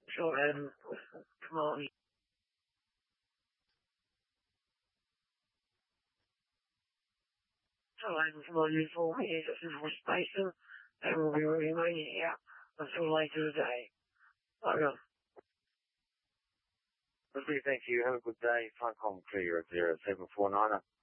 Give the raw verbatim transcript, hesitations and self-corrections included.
Sure, um, come on. Time for my uniform is at Civil Station and will be remaining here until later today. Over. Lovely, thank you. Have a good day. Funcom clear at zero seven four nine.